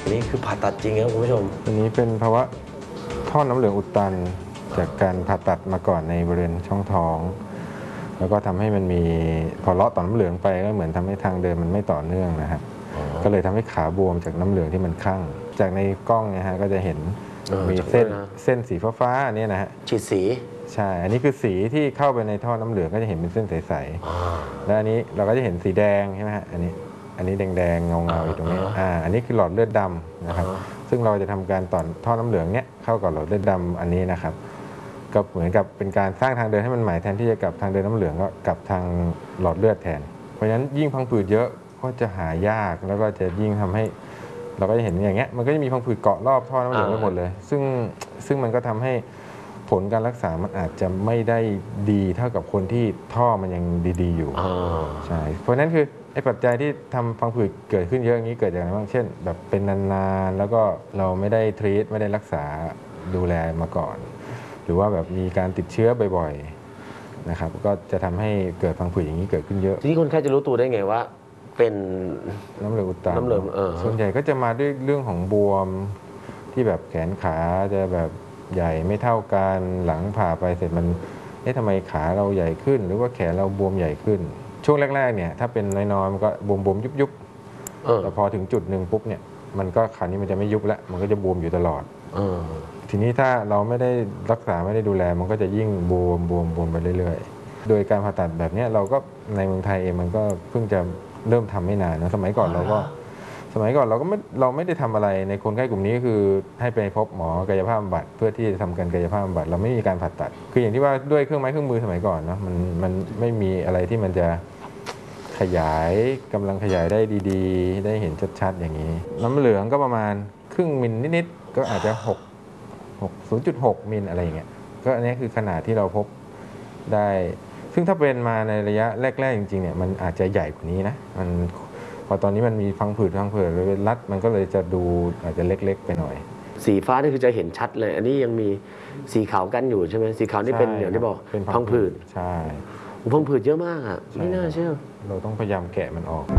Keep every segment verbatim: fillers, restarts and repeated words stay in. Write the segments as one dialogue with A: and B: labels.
A: นี่คือผ่าตัดจริงครับคุณผู้ชม
B: อันนี้เป็นภาวะท่อน้ำเหลืองอุดตันจากการผ่าตัดมาก่อนในบริเวณช่องท้องแล้วก็ทำให้มันมีพอเลาะต่อน้ำเหลืองไปก็เหมือนทำให้ทางเดินมันไม่ต่อเนื่องนะครับก็เลยทำให้ขาบวมจากน้ำเหลืองที่มันคลั่งจากในกล้องเนี่ยฮะก็จะเห็นมีเส้นเส้นสีฟ้าๆอันนี้นะฮะ
A: ฉีดสี
B: ใช่อันนี้คือสีที่เข้าไปในท่อน้ำเหลืองก็จะเห็นเป็นเส้นใสๆแล้วอันนี้เราก็จะเห็นสีแดงใช่ไหมฮะอันนี้อันนี้แดงๆเงาๆอยู่ตรงนี้อ่าอันนี้คือหลอดเลือดดำนะครับซึ่งเราจะทำการต่อท่อน้ำเหลืองเนี้ยเข้ากับหลอดเลือดดำอันนี้นะครับก็เหมือนกับเป็นการสร้างทางเดินให้มันใหม่แทนที่จะกลับทางเดินน้ำเหลืองก็กลับทางหลอดเลือดแทนเพราะฉะนั้นยิ่งพังผืดเยอะก็จะหายากแล้วก็จะยิ่งทำให้เราก็จะเห็นอย่างเงี้ยมันก็จะมีพังผืดเกาะรอบท่อน้ำเหลืองไปหมดเลยซึ่งซึ่งมันก็ทำให้ผลการรักษามันอาจจะไม่ได้ดีเท่ากับคนที่ท่อมันยังดีๆอยู่ใช่เพราะนั้นคือไอ้ปัจจัยที่ทำพังผืดเกิดขึ้นเยอะอย่างนี้เกิดจากอะไรบ้างเช่นแบบเป็นนานๆแล้วก็เราไม่ได้ทรีตไม่ได้รักษาดูแลมาก่อนหรือว่าแบบมีการติดเชื้อบ่อยๆนะครับก็จะทำให้เกิดพังผืดอย่างนี้เกิดขึ้นเยอะ
A: ทีนี้คนไข้จะรู้ตัวได้ไงว่าเป็น
B: น้ำเหลืองอุดตัน
A: น้ำเหลือง
B: ส่วนใหญ่ก็จะมาด้วยเรื่องของบวมที่แบบแขนขาจะแบบใหญ่ไม่เท่ากันหลังผ่าไปเสร็จมันเอ๊ะทำไมขาเราใหญ่ขึ้นหรือว่าแขนเราบวมใหญ่ขึ้นช่วงแรกๆเนี่ยถ้าเป็นน้อยๆมันก็บวมๆยุบๆแต่พอถึงจุดหนึ่งปุ๊บเนี่ยมันก็ขานี้มันจะไม่ยุบแล้วมันก็จะบวมอยู่ตลอดทีนี้ถ้าเราไม่ได้รักษาไม่ได้ดูแลมันก็จะยิ่งบวมบวมบวมไปเรื่อยๆโดยการผ่าตัดแบบนี้เราก็ในเมืองไทยเองมันก็เพิ่งจะเริ่มทำไม่นานนะสมัยก่อนเราก็สมัยก่อนเราก็ไม่เราไม่ได้ทำอะไรในคนไข้กลุ่มนี้คือให้ไปพบหมอกายภาพบำบัดเพื่อที่จะทำการกายภาพบำบัดเราไม่มีการผ่าตัดคืออย่างที่ว่าด้วยเครื่องไม้เครื่องมือสมัยก่อนเนาะมันมันไม่มีอะไรที่มันจะขยายกำลังขยายได้ดีๆได้เห็นชัดๆอย่างนี้น้ำเหลืองก็ประมาณครึ่งมิลนิดๆก็อาจจะหก ศูนย์จุดหก มิลอะไรอย่างเงี้ยก็อันนี้คือขนาดที่เราพบได้ซึ่งถ้าเป็นมาในระยะแรกๆจริงๆเนี่ยมันอาจจะใหญ่กว่านี้นะมันพอตอนนี้มันมีพังผืดพังผืดเลยรัดมันก็เลยจะดูอาจจะเล็กๆไปหน่อย
A: สีฟ้านี่คือจะเห็นชัดเลยอันนี้ยังมีสีขาวกั้นอยู่ใช่ไหมสีขาวนี่เป็นอย่างที่บอก
B: เป็น
A: พังผืด
B: ใช่
A: พังผืดเยอะมากอ่ะไม่น่าเชื่อ
B: เราต้องพยายามแกะมันออก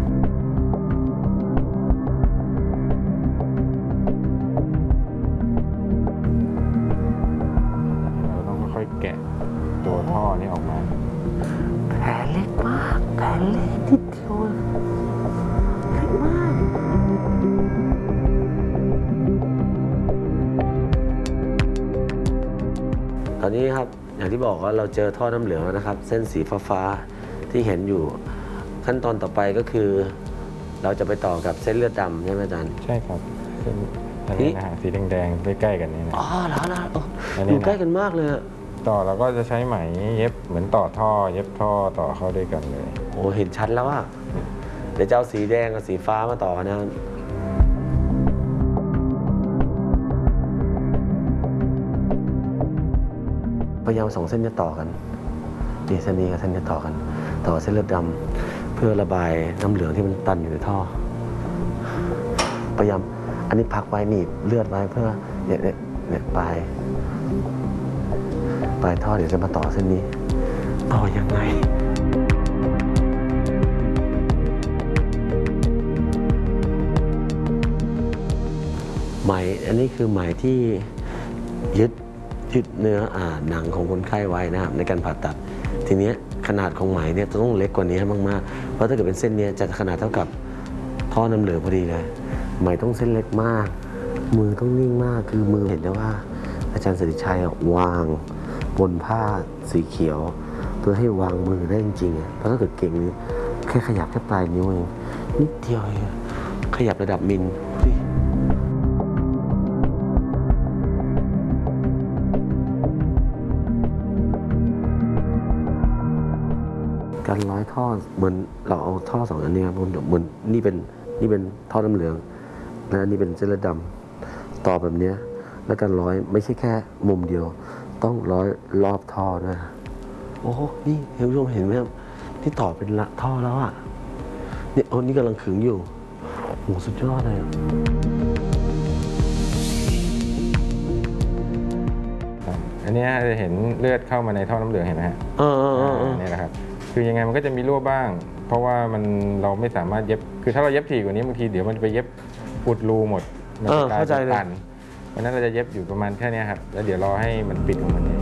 B: เราต้องค่อยๆแกะตัวท่อนี้ออกมา
A: แผลเล็กมากแผลเล็กนิดเดียวเล็กมากตอนนี้ครับอย่างที่บอกว่าเราเจอท่อน้ำเหลืองแล้วนะครับเส้นสีฟ้าๆที่เห็นอยู่ขั้นตอนต่อไปก็คือเราจะไปต่อกับเส้นเลือดดำใช่ไหมอาจารย์
B: ใช่ครับเส้นนี้นะฮะสีแดงๆใกล้ๆกันนี่นะ
A: อ๋อแล้วนะอยู่ใกล้กันมากเลย
B: ต่อเราก็จะใช้ไหมเย็บเหมือนต่อท่อเย็บท่อต่อเข้าด้วยกันเลย
A: โอ้เห็นชัดแล้วอ่ะเดี๋ยวจะเอาสีแดงกับสีฟ้ามาต่อนะพยายามสองเส้นจะต่อกันนี่เส้นนี้กับเส้นจะต่อกันต่อเส้นเลือดดำเพื่อระบายน้ำเหลืองที่มันตันอยู่ในท่อพยายามอันนี้พักไว้หนีบเลือดไว้เพื่อเนี่ยเนี่ยเนี่ยปลายปลายท่อเดี๋ยวจะมาต่อเส้นนี้ต่อยังไงไหมอันนี้คือไหมที่ยึดยึดเนื้ออ่าหนังของคนไข้ไว้นะครับในการผ่าตัดทีนี้ขนาดของไหมเนี่ยต้องเล็กกว่านี้มากๆเพราะถ้าเกิดเป็นเส้นนี้จะขนาดเท่ากับท่อน้ำเหลืองพอดีเลยไหมต้องเส้นเล็กมากมือต้องนิ่งมากคือมือเห็นได้ว่าอาจารย์สิริชัยวางบนผ้าสีเขียวเพื่อให้วางมือได้จริงๆเพราะถ้าเกิดเก่งนี้แค่ขยับแค่ปลายนิ้วเองนิดเดียวเองขยับระดับมิลการร้อยท่อเหมือนเราเอาท่อสองอันนี้ครับเหมือนนี่เป็นนี่เป็นท่อน้ำเหลืองและนี่เป็นเส้นเลือดดำต่อแบบนี้แล้วการร้อยไม่ใช่แค่มุมเดียวต้องร้อยรอบท่อด้วยโอ้โหนี่เห็นผู้ชมเห็นไหมครับที่ต่อเป็นละท่อแล้วอ่ะนี่โอ้นี่กำลังขึงอยู่โหสุดยอดเลย
B: อันนี้จะเห็นเลือดเข้ามาในท่อน้ำเหลืองเห็นไหมฮะ
A: เออเออเออ
B: นี่แหละครับคือยังไงมันก็จะมีรั่วบ้างเพราะว่ามันเราไม่สามารถเย็บคือถ้าเราเย็บถี่กว่านี้บางทีเดี๋ยวมันไปเย็บอุดรูหมดมั
A: เออ
B: จะกลาย
A: เข้าใจ
B: เป็น
A: เลย
B: ตันเพราะฉะนั้นเราจะเย็บอยู่ประมาณแค่เนี้ยครับแล้วเดี๋ยวรอให้มันปิดของมันเอง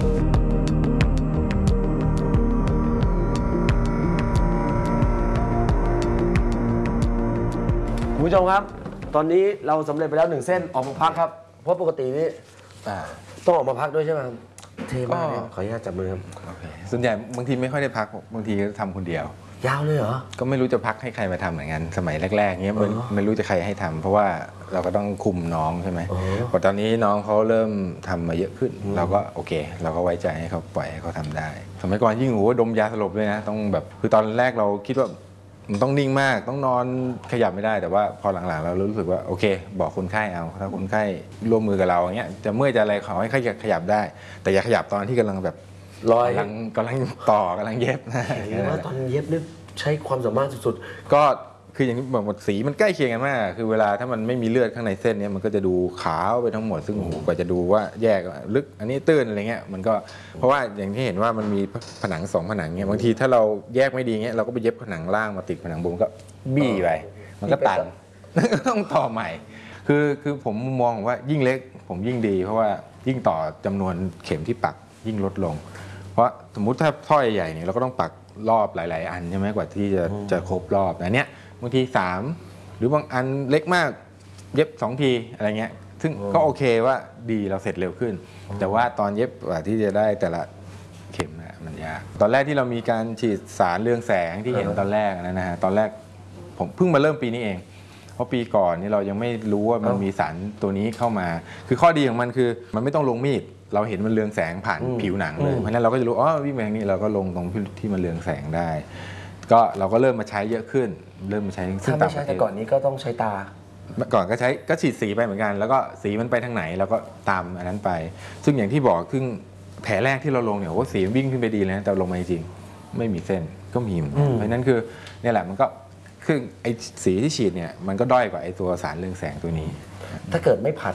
A: คุณผู้ชมครับ ตอนนี้เราสำเร็จไปแล้วหนึ่งเส้นออกมาพักครับ เพราะปกตินี่
C: อ่า
A: ต้องออกมาพักด้วยใช่ไหมครับเท่มากเลย
C: ก็
A: ขออนุญาตจับมือครับ
C: โอเคส่วนใหญ่บางทีไม่ค่อยได้พักบางทีก็ทำคนเดียว
A: ยาวเลยเหรอ
C: ก็ไม่รู้จะพักให้ใครมาทำเหมือนกันสมัยแรกๆเงี้ยไม่
A: อ๋อ
C: ไม่รู้จะใครให้ทำเพราะว่าเราก็ต้องคุมน้องใช่ไหม
A: อ๋อ
C: พอตอนนี้น้องเขาเริ่มทำมาเยอะขึ้น เราก็โอเค เราก็ไว้ใจให้เขาปล่อยให้เขาทำได้ สมัยก่อนยิ่งโอ้โหดมยาสลบเลยนะต้องแบบคือตอนแรกเราคิดว่ามันต้องนิ่งมากต้องนอนขยับไม่ได้แต่ว่าพอหลังๆเรารู้สึกว่าโอเค บอกคนไข้เอาถ้าคนไข้ร่วมมือกับเราอย่างเงี้ยจะเมื่อยจะอะไรขอให้ขยับขยับได้ แต่อย่าขยับตอนที่กำลังแบบ
A: รอย
C: กำลังกำลังต่อกำลังเย็บนะ
A: เห็นว่าตอนเย็บนี่ใช้ความสามารถสุด
C: ก็คืออย่างที่บอกหมดสีมันใกล้เคียงกันมาก คือเวลาถ้ามันไม่มีเลือดข้างในเส้นเนี้ยมันก็จะดูขาวไปทั้งหมด ซึ่งโอ้โหกว่าจะดูว่าแยกลึกอันนี้ตื้นอะไรเงี้ยมันก็เพราะว่าอย่างที่เห็นว่ามันมีผนังสองผนังเงี้ยบางทีถ้าเราแยกไม่ดีเงี้ยเราก็ไปเย็บผนังล่างมาติดผนังบนก็บี้ไปมันก็ตัน ต้องต่อใหม่ คือคือผมมองว่ายิ่งเล็กผมยิ่งดี เพราะว่ายิ่งต่อจำนวนเข็มที่ปักยิ่งลดลง เพราะสมมุติถ้าท่อใหญ่ๆเนี่ยเราก็ต้องปักรอบหลาย ๆ อันใช่ไหมกว่าที่จะจะครบรอบแต่เนี้ยบางทีสามหรือบางอันเล็กมากเย็บสองทีอะไรเงี้ยซึ่งก็โอเคว่าดีเราเสร็จเร็วขึ้น แต่ว่าตอนเย็บกว่าที่จะได้แต่ละเข็มนะมันยากตอนแรกที่เรามีการฉีดสารเรืองแสงที่เห็นตอนแรกนะฮะตอนแรกผมเพิ่งมาเริ่มปีนี้เอง เพราะปีก่อนนี่เรายังไม่รู้ว่ามันมีสารตัวนี้เข้ามา คือข้อดีของมันคือมันไม่ต้องลงมีด เราเห็นมันเรืองแสงผ่าน
A: อืม
C: ผิวหนังเลย
A: อืม
C: เพราะฉะนั้นเราก็จะรู้ อ๋อวิ่งไปทางนี้เราก็ลงตรงที่มันเรืองแสงได้ ก็เราก็เริ่มมาใช้เยอะขึ้น เริ่มมาใช้
A: ๆ
C: ซึ่
A: ถ้าง ไม่
C: ต่างป
A: ใช้
C: ระเท
A: แต่
C: ศ
A: ก่อนนี้ก็ต้องใช้ตา
C: เมื่อก่อนก็ใช้ก็ฉีดสีไปเหมือนกัน แล้วก็สีมันไปทางไหนเราก็ตามอันนั้นไป ซึ่งอย่างที่บอกซึ่งแผลแรกที่เราลงเนี่ยโอ้สีวิ่งขึ้นไปดีเลยนะแต่ลงมาจริงๆไม่มีเส้นก็มีเหมือนกัน
A: อืม
C: เพราะฉะนั้นคือเนี่ยแหละมันก็คือไอ้สีที่ฉีดเนี่ยมันก็ด้อยกว่าไอ้ตัวสารเรืองแสงตัวนี้
A: ถ้าเกิดไม่ผ่า